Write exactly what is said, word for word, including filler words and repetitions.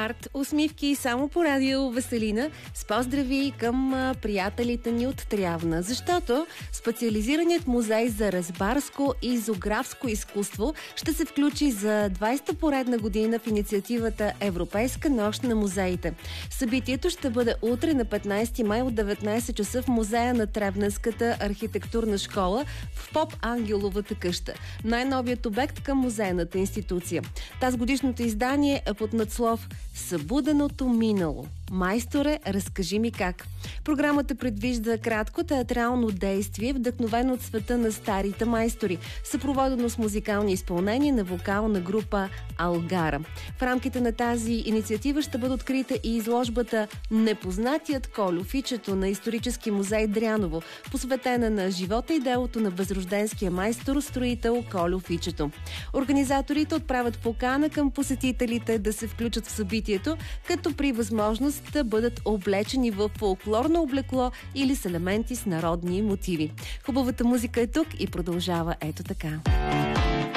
Арт, усмивки само по радио Веселина с поздрави към а, приятелите ни от Трявна, защото специализираният музей за разбарско и зоографско изкуство ще се включи за двайсета поредна година в инициативата Европейска нощ на музеите. Събитието ще бъде утре на петнайсети май от деветнайсет часа в музея на Тревненската архитектурна школа в Поп Ангеловата къща, най-новият обект към музейната институция. Тази годишното издание е под надслов "Събуденото минало". Майсторе, разкажи ми как. Програмата предвижда кратко театрално действие, вдъхновено от света на старите майстори, съпроводено с музикални изпълнения на вокална група Алгара. В рамките на тази инициатива ще бъде открита и изложбата "Непознатият Кольо Фичето" на Исторически музей Дряново, посветена на живота и делото на възрожденския майстор-строител Кольо Фичето. Организаторите отправят покана към посетителите да се включат в събитието, като при възможност да бъдат облечени в фолклорно облекло или с елементи с народни мотиви. Хубавата музика е тук и продължава ето така.